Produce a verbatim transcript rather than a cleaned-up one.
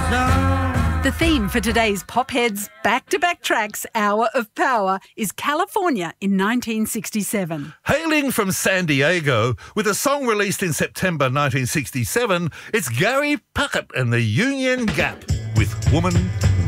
The theme for today's Popheads back-to-back tracks Hour of Power is California in nineteen sixty-seven. Hailing from San Diego, with a song released in September nineteen sixty-seven, it's Gary Puckett and the Union Gap with Woman